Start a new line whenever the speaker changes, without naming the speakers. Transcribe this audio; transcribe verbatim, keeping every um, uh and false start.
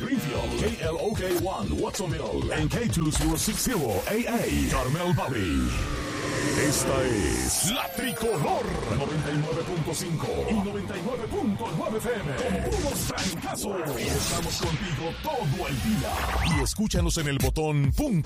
Greenfield, K L O K one, Watsonville, en K dos mil sesenta A A, Carmel Valley. Esta es La Tricolor noventa y nueve punto cinco y noventa y nueve punto nueve F M. Con puros fracasos. Y estamos contigo todo el día. Y escúchanos en el botón punto